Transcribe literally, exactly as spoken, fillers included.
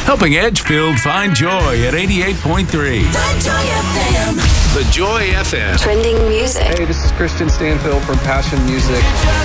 Helping Edgefield find joy at eighty-eight point three. The Joy F M. The Joy F M. Trending music. Hey, this is Christian Stanfield from Passion Music.